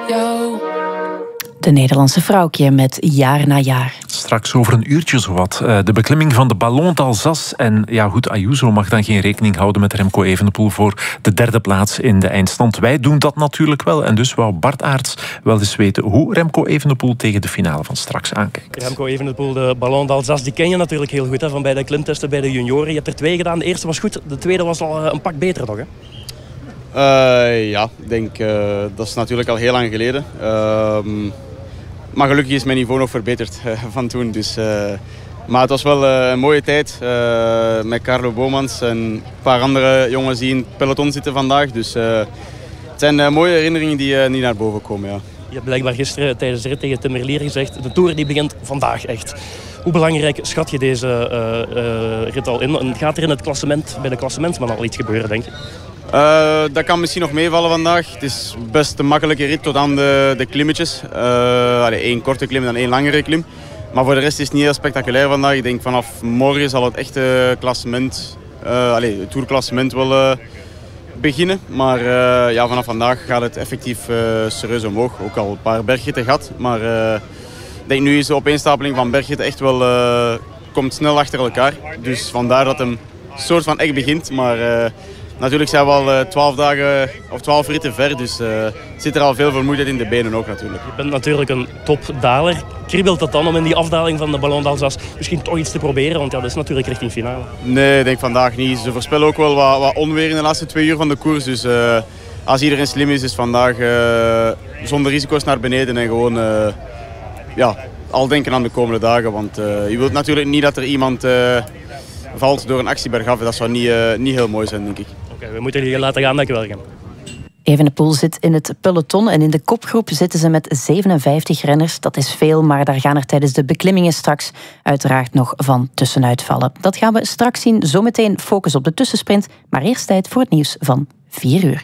De Nederlandse vrouwtje met Jaar na Jaar. Straks over een uurtje zowat. De beklimming van de Ballon d'Alsace. En ja goed, Ayuso mag dan geen rekening houden met Remco Evenepoel voor de derde plaats in de eindstand. Wij doen dat natuurlijk wel. En dus wou Bart Aerts wel eens weten hoe Remco Evenepoel tegen de finale van straks aankijkt. Remco Evenepoel, de Ballon d'Alsace, die ken je natuurlijk heel goed. Hè, van bij de klimtesten bij de junioren. Je hebt er 2 gedaan. De eerste was goed, de tweede was al een pak beter toch, hè? Ja, ik denk dat is natuurlijk al heel lang geleden. Maar gelukkig is mijn niveau nog verbeterd van toen. Dus, maar het was wel een mooie tijd met Carlo Boomans en een paar andere jongens die in het peloton zitten vandaag. Dus het zijn mooie herinneringen die naar boven komen. Ja. Je hebt blijkbaar gisteren tijdens de rit tegen Tim Merlier gezegd, de Tour die begint vandaag echt. Hoe belangrijk schat je deze rit al in? En gaat er in het klassement, bij de klassementsman al iets gebeuren, denk je? Dat kan misschien nog meevallen vandaag. Het is best een makkelijke rit tot aan de klimmetjes. 1 korte klim en dan 1 langere klim. Maar voor de rest is het niet heel spectaculair vandaag. Ik denk vanaf morgen zal het echte klassement, het tourklassement wel beginnen. Maar vanaf vandaag gaat het effectief serieus omhoog. Ook al een paar bergritten gehad. Maar ik denk nu is de opeenstapeling van bergritten echt wel komt snel achter elkaar. Dus vandaar dat hem soort van echt begint. Maar natuurlijk zijn we al 12 dagen of 12 ritten ver, dus zit er al veel vermoeidheid in de benen ook natuurlijk. Je bent natuurlijk een topdaler. Kriebelt dat dan om in die afdaling van de Ballon d'Alsace misschien toch iets te proberen? Want ja, dat is natuurlijk richting finale. Nee, ik denk vandaag niet. Ze voorspellen ook wel wat onweer in de laatste 2 uur van de koers. Dus als iedereen slim is vandaag zonder risico's naar beneden en gewoon al denken aan de komende dagen. Want je wilt natuurlijk niet dat er iemand valt door een actie bergaf. Dat zou niet heel mooi zijn, denk ik. Oké, we moeten die laten gaan, dankjewel. Evenepoel zit in het peloton en in de kopgroep zitten ze met 57 renners. Dat is veel, maar daar gaan er tijdens de beklimmingen straks uiteraard nog van tussenuit vallen. Dat gaan we straks zien. Zometeen focus op de tussensprint, maar eerst tijd voor het nieuws van 4 uur.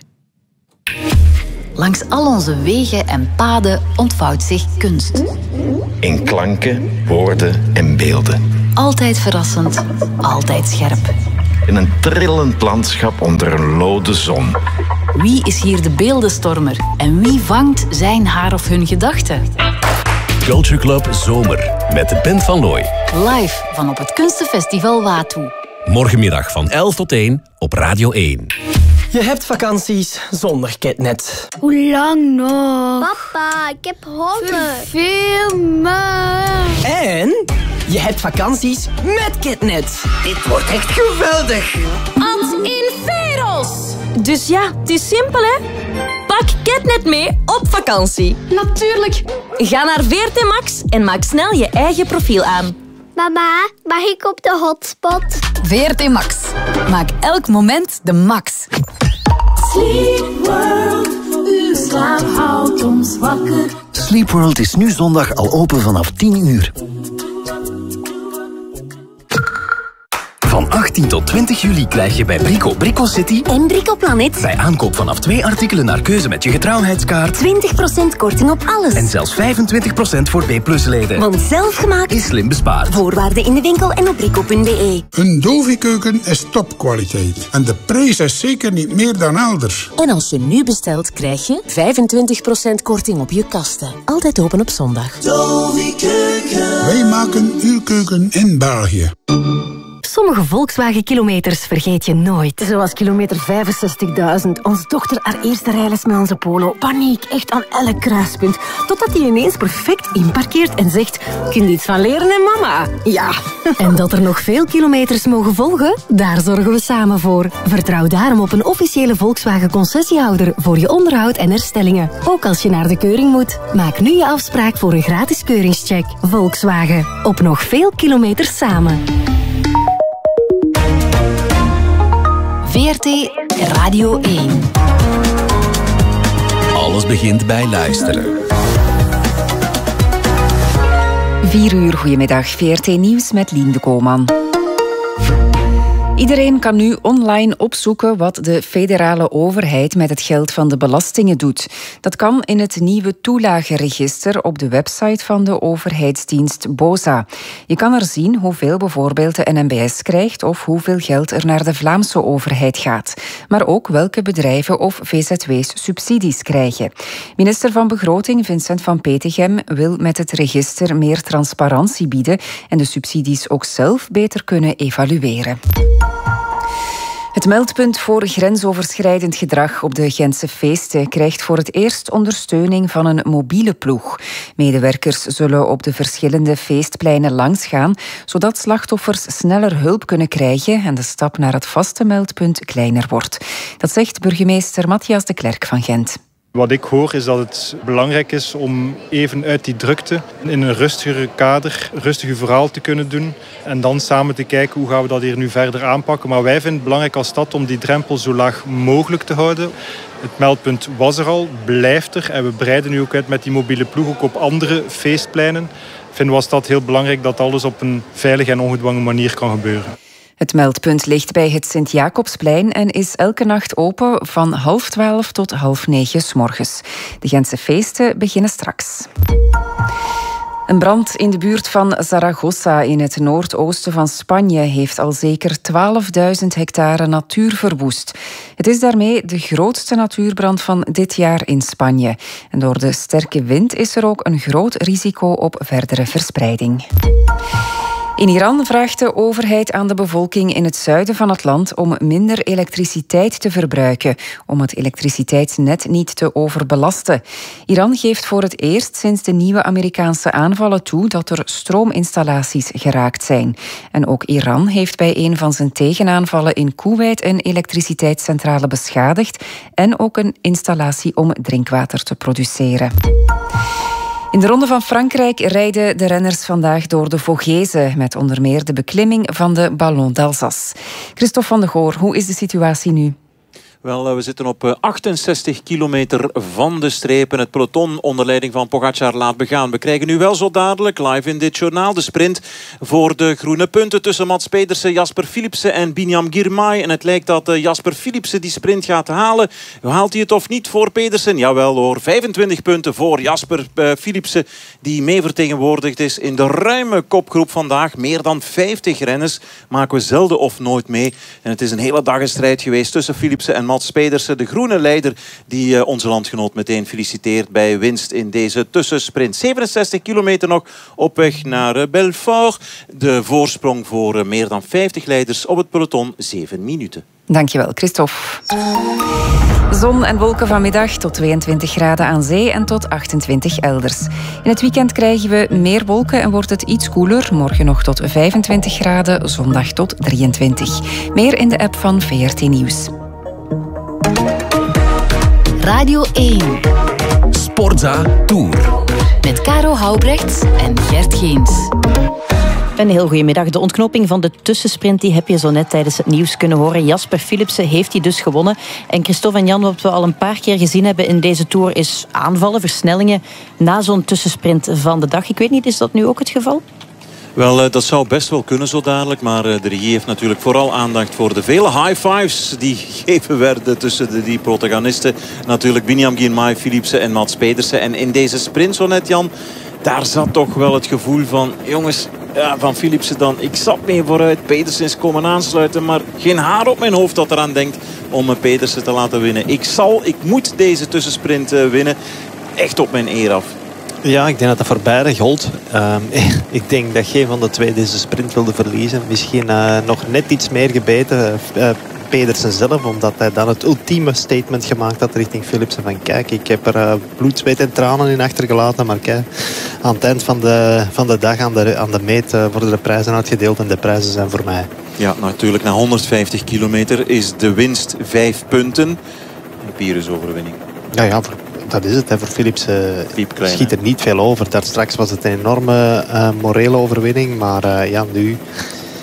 Langs al onze wegen en paden ontvouwt zich kunst. In klanken, woorden en beelden. Altijd verrassend, altijd scherp. In een trillend landschap onder een lode zon. Wie is hier de beeldenstormer en wie vangt zijn haar of hun gedachten? Culture Club Zomer met de Band van Looy. Live van op het Kunstenfestival Watoe. Morgenmiddag van 11 tot 1 op Radio 1. Je hebt vakanties zonder Ketnet. Hoe lang nog? Papa, ik heb honger. Verveel me. En je hebt vakanties met Ketnet. Dit wordt echt geweldig. Als in Veros. Dus ja, het is simpel hè. Pak Ketnet mee op vakantie. Natuurlijk. Ga naar VRT Max en maak snel je eigen profiel aan. Mama, mag ik op de hotspot? VRT Max. Maak elk moment de max. Sleep World, uw slaap houdt ons wakker. Sleep World is nu zondag al open vanaf 10 uur. Van 18 tot 20 juli krijg je bij Brico City en Brico Planet bij aankoop vanaf 2 artikelen naar keuze met je getrouwheidskaart 20% korting op alles. En zelfs 25% voor B+-leden. Want zelfgemaakt is slim bespaard. Voorwaarden in de winkel en op brico.be. Een Dovi-keuken is topkwaliteit. En de prijs is zeker niet meer dan elders. En als je nu bestelt, krijg je 25% korting op je kasten. Altijd open op zondag. Dovi-keuken. Wij maken uw keuken in België. Sommige Volkswagen-kilometers vergeet je nooit. Zoals kilometer 65.000. Onze dochter haar eerste rijles met onze Polo. Paniek, echt aan elk kruispunt. Totdat hij ineens perfect inparkeert en zegt... Kun je iets van leren, hè, mama? Ja. En dat er nog veel kilometers mogen volgen? Daar zorgen we samen voor. Vertrouw daarom op een officiële Volkswagen-concessiehouder... voor je onderhoud en herstellingen. Ook als je naar de keuring moet. Maak nu je afspraak voor een gratis keuringscheck. Volkswagen. Op nog veel kilometers samen. VRT Radio 1. Alles begint bij luisteren. 4 uur, goedemiddag. VRT Nieuws met Lien de Kooman. Iedereen kan nu online opzoeken wat de federale overheid met het geld van de belastingen doet. Dat kan in het nieuwe toelagenregister op de website van de overheidsdienst BOZA. Je kan er zien hoeveel bijvoorbeeld de NMBS krijgt of hoeveel geld er naar de Vlaamse overheid gaat. Maar ook welke bedrijven of VZW's subsidies krijgen. Minister van Begroting Vincent van Petegem wil met het register meer transparantie bieden en de subsidies ook zelf beter kunnen evalueren. Het meldpunt voor grensoverschrijdend gedrag op de Gentse feesten krijgt voor het eerst ondersteuning van een mobiele ploeg. Medewerkers zullen op de verschillende feestpleinen langsgaan, zodat slachtoffers sneller hulp kunnen krijgen en de stap naar het vaste meldpunt kleiner wordt. Dat zegt burgemeester Matthias de Klerk van Gent. Wat ik hoor is dat het belangrijk is om even uit die drukte in een rustigere kader, rustig uw verhaal te kunnen doen en dan samen te kijken hoe gaan we dat hier nu verder aanpakken. Maar wij vinden het belangrijk als stad om die drempel zo laag mogelijk te houden. Het meldpunt was er al, blijft er en we breiden nu ook uit met die mobiele ploeg ook op andere feestpleinen. Ik vind als stad heel belangrijk dat alles op een veilige en ongedwongen manier kan gebeuren. Het meldpunt ligt bij het Sint-Jacobsplein en is elke nacht open van 11:30 tot 8:30 's morgens. De Gentse feesten beginnen straks. Een brand in de buurt van Zaragoza in het noordoosten van Spanje heeft al zeker 12.000 hectare natuur verwoest. Het is daarmee de grootste natuurbrand van dit jaar in Spanje. En door de sterke wind is er ook een groot risico op verdere verspreiding. In Iran vraagt de overheid aan de bevolking in het zuiden van het land om minder elektriciteit te verbruiken, om het elektriciteitsnet niet te overbelasten. Iran geeft voor het eerst sinds de nieuwe Amerikaanse aanvallen toe dat er stroominstallaties geraakt zijn. En ook Iran heeft bij een van zijn tegenaanvallen in Kuwait een elektriciteitscentrale beschadigd en ook een installatie om drinkwater te produceren. In de Ronde van Frankrijk rijden de renners vandaag door de Vogezen met onder meer de beklimming van de Ballon d'Alsace. Christophe van de Goor, hoe is de situatie nu? Wel, we zitten op 68 kilometer van de streep. Het peloton onder leiding van Pogacar laat begaan. We krijgen nu wel zo dadelijk live in dit journaal de sprint voor de groene punten tussen Mads Pedersen, Jasper Philipsen en Binyam Girmay. En het lijkt dat Jasper Philipsen die sprint gaat halen. Haalt hij het of niet voor Pedersen? Jawel hoor, 25 punten voor Jasper Philipsen die mee vertegenwoordigd is in de ruime kopgroep vandaag. Meer dan 50 renners maken we zelden of nooit mee. En het is een hele dag een strijd geweest tussen Philipsen en Mads Pedersen, de groene leider die onze landgenoot meteen feliciteert bij winst in deze tussensprint. 67 kilometer nog op weg naar Belfort. De voorsprong voor meer dan 50 leiders op het peloton 7 minuten. Dankjewel, Christophe. Zon en wolken vanmiddag tot 22 graden aan zee en tot 28 elders. In het weekend krijgen we meer wolken en wordt het iets koeler. Morgen nog tot 25 graden, zondag tot 23. Meer in de app van VRT Nieuws. Radio 1. Sportza Tour. Met Caro Houbrechts en Gert Geens. Een heel goede middag. De ontknoping van de tussensprint die heb je zo net tijdens het nieuws kunnen horen. Jasper Philipsen heeft die dus gewonnen. En Christophe en Jan, wat we al een paar keer gezien hebben in deze Tour is aanvallen, versnellingen na zo'n tussensprint van de dag. Ik weet niet, is dat nu ook het geval? Wel, dat zou best wel kunnen zo dadelijk. Maar de regie heeft natuurlijk vooral aandacht voor de vele high fives die gegeven werden tussen de drie protagonisten. Natuurlijk Binyam Girmay, Philipsen en Mads Pedersen. En in deze sprint zo net, Jan, daar zat toch wel het gevoel van, jongens, ja, van Philipsen dan, ik zat mee vooruit. Pedersen is komen aansluiten, maar geen haar op mijn hoofd dat eraan denkt om Pedersen te laten winnen. Ik moet deze tussensprint winnen. Echt op mijn eer af. Ja, ik denk dat dat voor beide gold. Ik denk dat geen van de twee deze sprint wilde verliezen. Misschien nog net iets meer gebeten. Pedersen zelf, omdat hij dan het ultieme statement gemaakt had richting Philipsen van kijk, ik heb er bloed, zweet en tranen in achtergelaten, maar kijk, aan het eind van de dag aan de meet worden de prijzen uitgedeeld en de prijzen zijn voor mij. Ja, natuurlijk, na 150 kilometer is de winst 5 punten. Een Pyrrhus-overwinning. Ja, dat is het. Voor Philipsen schiet er niet veel over. Daar straks was het een enorme morele overwinning, maar nu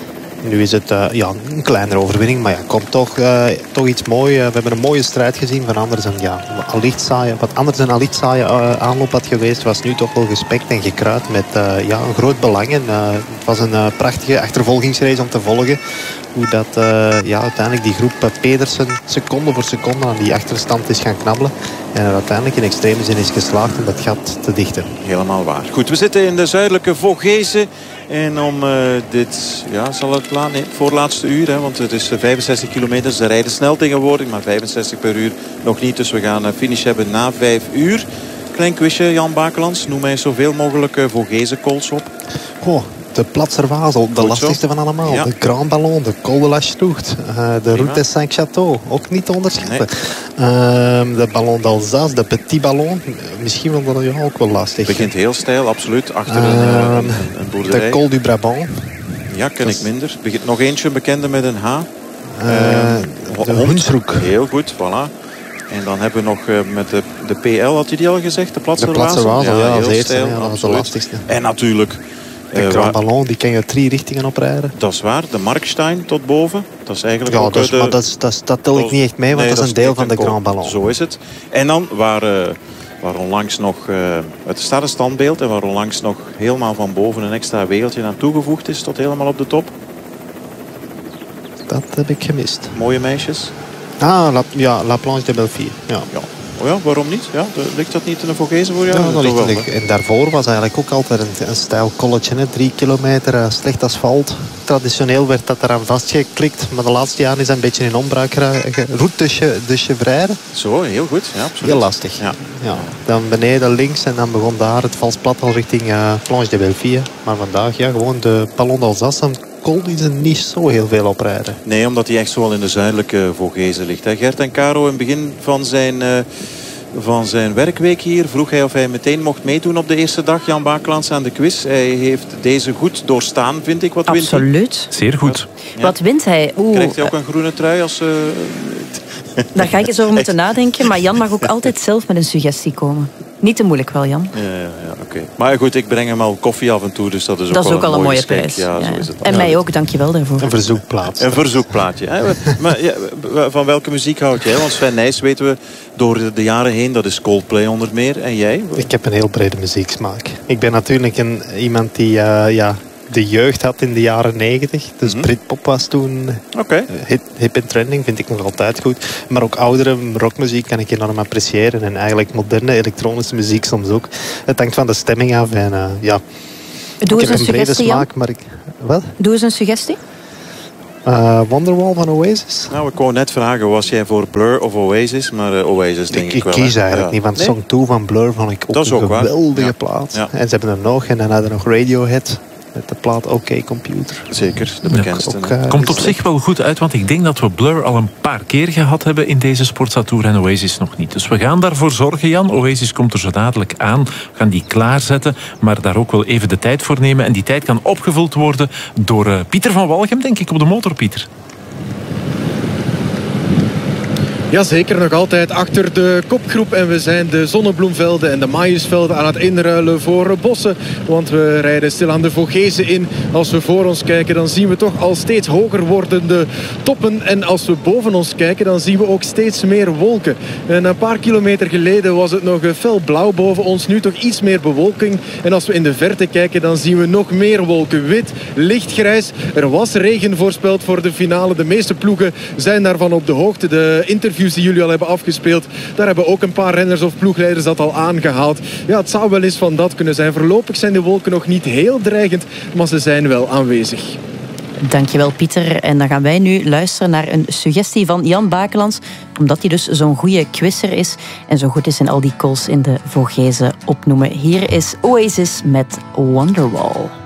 Nu is het een kleinere overwinning, maar komt toch iets moois. We hebben een mooie strijd gezien van Anders en wat Anders en Alit saaie aanloop had geweest, was nu toch wel gespekt en gekruid met een groot belang. En, het was een prachtige achtervolgingsrace om te volgen. Hoe dat uiteindelijk die groep Pedersen seconde voor seconde aan die achterstand is gaan knabbelen. En er uiteindelijk in extreme zin is geslaagd om dat gat te dichten. Helemaal waar. Goed, we zitten in de zuidelijke Vogezen. En om dit, zal het voorlaatste uur, hè, want het is 65 kilometer. Ze rijden snel tegenwoordig, maar 65 per uur nog niet. Dus we gaan finish hebben na 5 uur. Klein quizje, Jan Bakelands. Noem mij zoveel mogelijk Vogezen-calls op. De Platser Wazel, de lastigste van allemaal. Ja. De Grand Ballon, de Col de la Stroute, de Route de Saint-Château, ook niet te onderschatten. Nee. De Ballon d'Alsace, de Petit Ballon, misschien wel ook wel lastig. Het begint heel steil, absoluut, achter een boerderij. De Col du Brabant. Ja, ken ik minder. Nog eentje, bekende met een H. De Hunsrück. Heel goed, voilà. En dan hebben we nog met de PL, had je die al gezegd? De Platser Wazel, ja, als heel eerste, steil, dat was de lastigste. En natuurlijk... De Grand Ballon, die kan je 3 richtingen oprijden. Dat is waar, de Markstein tot boven. Dat is eigenlijk ook maar dat tel ik niet echt mee, want dat is een deel van de Grand Ballon. Zo is het. En dan waar onlangs nog het sterrenstandbeeld en waar onlangs nog helemaal van boven een extra wegeltje aan toegevoegd is tot helemaal op de top. Dat heb ik gemist. Mooie meisjes. La Planche de Belleville. Ja. Oh ja, waarom niet? Ja, ligt dat niet in een Vogezen voor jou? Ja, dat ligt. En daarvoor was eigenlijk ook altijd een steil kolletje. 3 kilometer, slecht asfalt. Traditioneel werd dat eraan vastgeklikt. Maar de laatste jaren is dat een beetje in onbruik geraakt. Route de Chevreire. Zo, heel goed. Ja, absoluut. Heel lastig. Ja. Dan beneden links en dan begon daar het vals plat al richting Planche de Belleville. Maar vandaag gewoon de Ballon d'Alsace. Col die ze niet zo heel veel oprijden. Nee, omdat hij echt zo wel in de zuidelijke Vogezen ligt. Gert en Caro, in het begin van zijn werkweek hier vroeg hij of hij meteen mocht meedoen op de eerste dag. Jan Bakelands aan de quiz. Hij heeft deze goed doorstaan, vind ik. Wat wint hij? Absoluut. Zeer goed. Ja. Wat wint hij? Krijgt hij ook een groene trui als... Daar ga ik eens over moeten nadenken. Maar Jan mag ook altijd zelf met een suggestie komen. Niet te moeilijk wel, Jan. Ja, oké. Maar goed, ik breng hem al koffie af en toe, dus dat is ook wel een mooie prijs. Ja, zo is het. En mij ook, dankjewel daarvoor. Een verzoekplaat. Een verzoekplaatje. Maar van welke muziek houd jij? Want Sven Nys weten we door de jaren heen, dat is Coldplay onder meer. En jij? Ik heb een heel brede muzieksmaak. Ik ben natuurlijk iemand die... de jeugd had in de jaren 90. Dus Britpop was toen hip en trending, vind ik nog altijd goed. Maar ook oudere rockmuziek kan ik enorm appreciëren. En eigenlijk moderne elektronische muziek soms ook. Het hangt van de stemming af. En Doe eens een suggestie, Jan. Wat? Doe eens een suggestie. Wonderwall van Oasis. Nou, ik wou net vragen, was jij voor Blur of Oasis? Maar Oasis denk ik wel. Ik kies eigenlijk niet, want Song 2 van Blur vond ik ook een geweldige plaat. Ja. En ze hebben er nog, en dan hadden nog Radiohead. Met de plaat OK Computer. Zeker, de bekendste. Komt op zich wel goed uit, want ik denk dat we Blur al een paar keer gehad hebben in deze Sportza-tour en Oasis nog niet. Dus we gaan daarvoor zorgen, Jan. Oasis komt er zo dadelijk aan. We gaan die klaarzetten, maar daar ook wel even de tijd voor nemen. En die tijd kan opgevuld worden door Pieter van Walchem, denk ik, op de motor, Pieter. Jazeker, nog altijd achter de kopgroep. En we zijn de Zonnebloemvelden en de Maïsvelden aan het inruilen voor bossen. Want we rijden stil aan de Vogezen in. Als we voor ons kijken, dan zien we toch al steeds hoger wordende toppen. En als we boven ons kijken, dan zien we ook steeds meer wolken. En een paar kilometer geleden was het nog fel blauw boven ons. Nu toch iets meer bewolking. En als we in de verte kijken, dan zien we nog meer wolken. Wit, lichtgrijs. Er was regen voorspeld voor de finale. De meeste ploegen zijn daarvan op de hoogte. De interviews die jullie al hebben afgespeeld, daar hebben ook een paar renners of ploegleiders dat al aangehaald. Ja, het zou wel eens van dat kunnen zijn. Voorlopig zijn de wolken nog niet heel dreigend, maar ze zijn wel aanwezig. Dankjewel, Pieter. En dan gaan wij nu luisteren naar een suggestie van Jan Bakelands, omdat hij dus zo'n goede quizzer is en zo goed is in al die calls in de Vogezen opnoemen. Hier is Oasis met Wonderwall.